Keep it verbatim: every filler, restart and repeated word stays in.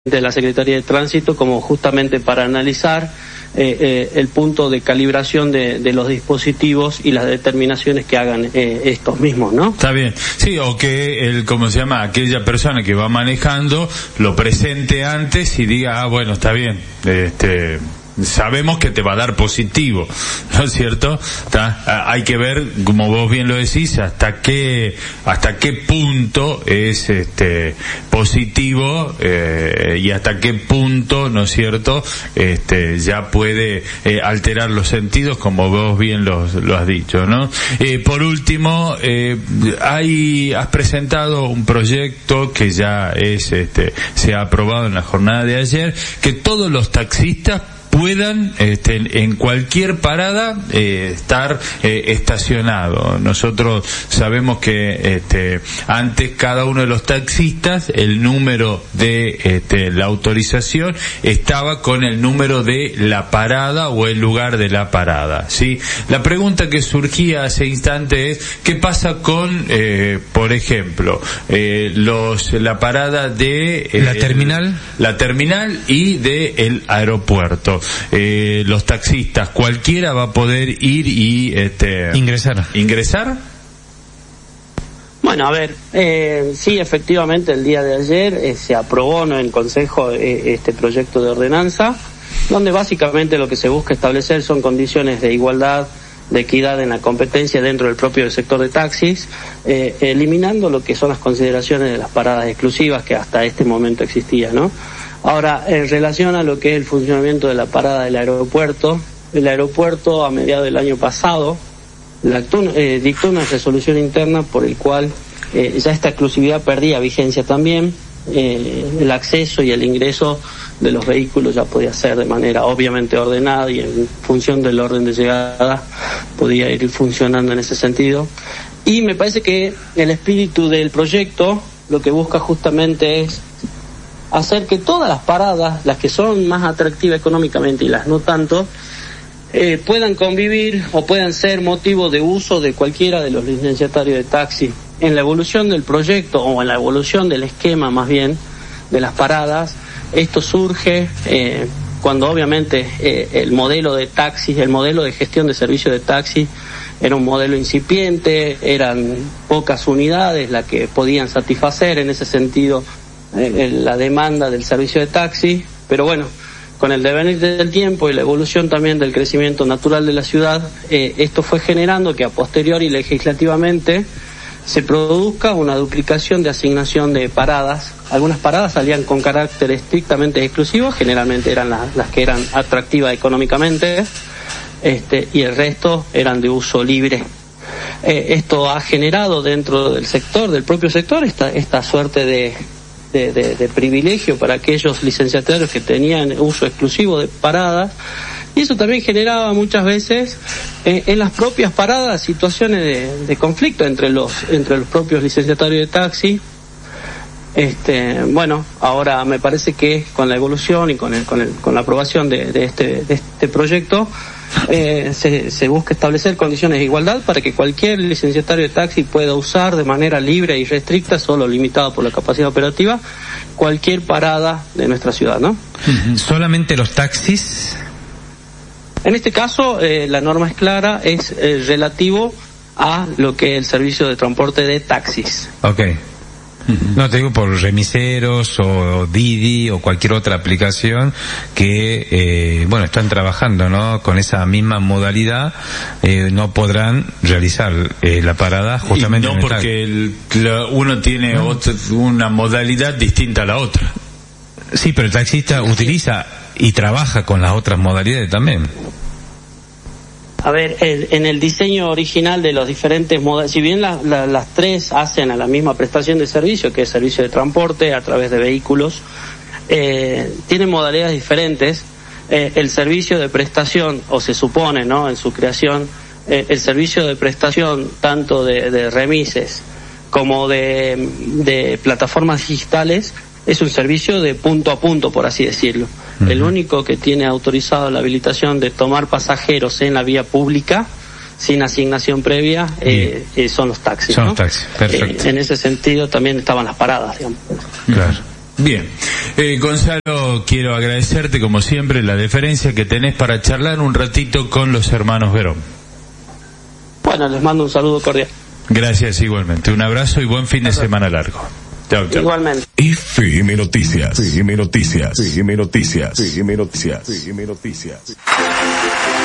de la Secretaría de Tránsito como justamente para analizar eh, eh, el punto de calibración de, de los dispositivos y las determinaciones que hagan eh, estos mismos, ¿no? Está bien. Sí, o que el, ¿cómo se llama? Aquella persona que va manejando lo presente antes y diga, ah, bueno, está bien, este... sabemos que te va a dar positivo, ¿no es cierto? ¿Está? Hay que ver, como vos bien lo decís, hasta qué hasta qué punto es este positivo eh, y hasta qué punto, ¿no es cierto? Este ya puede eh, alterar los sentidos, como vos bien lo, lo has dicho, ¿no? Eh, por último, eh, hay has presentado un proyecto que ya es este se ha aprobado en la jornada de ayer, que todos los taxistas puedan este, en cualquier parada eh, estar eh, estacionado. Nosotros sabemos que este, antes cada uno de los taxistas, el número de este, la autorización estaba con el número de la parada o el lugar de la parada, ¿sí? La pregunta que surgía hace instante es, ¿qué pasa con, eh, por ejemplo, eh, los la parada de... Eh, ¿La terminal? La terminal y de el aeropuerto. Eh, los taxistas, cualquiera va a poder ir y este ingresar. ¿Ingresar? Bueno, a ver, eh, sí, efectivamente, el día de ayer eh, se aprobó en el Consejo eh, este proyecto de ordenanza, donde básicamente lo que se busca establecer son condiciones de igualdad, de equidad en la competencia dentro del propio sector de taxis, eh, eliminando lo que son las consideraciones de las paradas exclusivas que hasta este momento existían, ¿no? Ahora, en relación a lo que es el funcionamiento de la parada del aeropuerto, el aeropuerto a mediados del año pasado la, eh, dictó una resolución interna por el cual eh, ya esta exclusividad perdía vigencia también, eh, el acceso y el ingreso de los vehículos ya podía ser de manera obviamente ordenada y en función del orden de llegada podía ir funcionando en ese sentido. Y me parece que el espíritu del proyecto lo que busca justamente es hacer que todas las paradas, las que son más atractivas económicamente y las no tanto, eh, puedan convivir o puedan ser motivo de uso de cualquiera de los licenciatarios de taxi. En la evolución del proyecto, o en la evolución del esquema más bien, de las paradas, esto surge eh, cuando obviamente eh, el modelo de taxi, el modelo de gestión de servicio de taxi, era un modelo incipiente, eran pocas unidades las que podían satisfacer en ese sentido la demanda del servicio de taxi, pero bueno, con el devenir del tiempo y la evolución también del crecimiento natural de la ciudad, eh, esto fue generando que a posteriori legislativamente se produzca una duplicación de asignación de paradas. Algunas paradas salían con carácter estrictamente exclusivo, generalmente eran las, las que eran atractivas económicamente, este, y el resto eran de uso libre. Eh, esto ha generado dentro del sector, del propio sector, esta, esta suerte de De, de, de privilegio para aquellos licenciatarios que tenían uso exclusivo de paradas, y eso también generaba muchas veces eh, en las propias paradas situaciones de, de conflicto entre los entre los propios licenciatarios de taxi. Este, bueno, ahora me parece que con la evolución y con el, con el, con la aprobación de, de este de este proyecto eh, se, se busca establecer condiciones de igualdad para que cualquier licenciatario de taxi pueda usar de manera libre y restricta, solo limitada por la capacidad operativa, cualquier parada de nuestra ciudad, ¿no? ¿Solamente los taxis? En este caso, eh, la norma es clara, es eh, relativo a lo que es el servicio de transporte de taxis. Okay. No, te digo por remiseros o Didi o cualquier otra aplicación que, eh, bueno, están trabajando, ¿no? Con esa misma modalidad, eh, no podrán realizar eh, la parada justamente. Y no, en el porque el, la, uno tiene ¿no? otra, una modalidad distinta a la otra. Sí, pero el taxista utiliza y trabaja con las otras modalidades también. A ver, el, en el diseño original de los diferentes modalidades, si bien la, la, las tres hacen a la misma prestación de servicio, que es servicio de transporte a través de vehículos, eh, tienen modalidades diferentes. Eh, el servicio de prestación, o se supone, ¿no?, en su creación, eh, el servicio de prestación tanto de, de remises como de, de plataformas digitales, es un servicio de punto a punto, por así decirlo. Uh-huh. El único que tiene autorizado la habilitación de tomar pasajeros en la vía pública sin asignación previa eh, eh, son los taxis. Son ¿no? los taxis, perfecto. Eh, en ese sentido también estaban las paradas, digamos. Claro. Bien, eh, Gonzalo, quiero agradecerte como siempre la deferencia que tenés para charlar un ratito con los hermanos Verón. Bueno, les mando un saludo cordial. Gracias igualmente, un abrazo y buen fin de semana largo. Chao, chao. Igualmente. F M Noticias, F M Noticias, F M Noticias, F M Noticias, F M Noticias.